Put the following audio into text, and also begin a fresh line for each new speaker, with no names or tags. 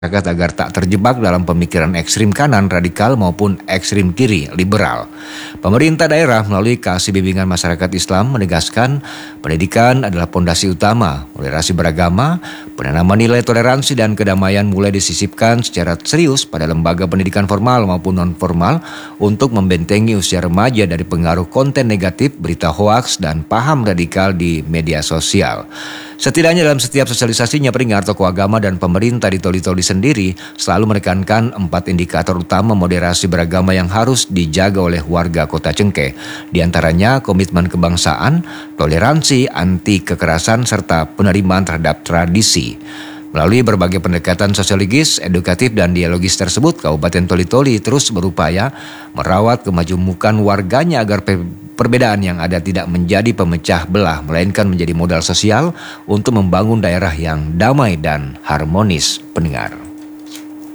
masyarakat agar tak terjebak dalam pemikiran ekstrim kanan radikal maupun ekstrim kiri liberal. Pemerintah daerah melalui Kasih Bimbingan Masyarakat Islam menegaskan pendidikan adalah pondasi utama, moderasi beragama, penanaman nilai toleransi dan kedamaian mulai disisipkan secara serius pada lembaga pendidikan formal maupun non-formal untuk membentengi usia remaja dari pengaruh konten negatif, berita hoaks, dan paham radikal di media sosial. Setidaknya dalam setiap sosialisasinya, Peringar, tokoh agama dan pemerintah di Toli-Toli sendiri selalu menekankan 4 indikator utama moderasi beragama yang harus dijaga oleh warga Kota Cengkeh. Di antaranya komitmen kebangsaan, toleransi, anti kekerasan, serta penerimaan terhadap tradisi. Melalui berbagai pendekatan sosiologis, edukatif, dan dialogis tersebut, Kabupaten Toli-Toli terus berupaya merawat kemajemukan warganya agar perbedaan yang ada tidak menjadi pemecah belah, melainkan menjadi modal sosial untuk membangun daerah yang damai dan harmonis. Pendengar.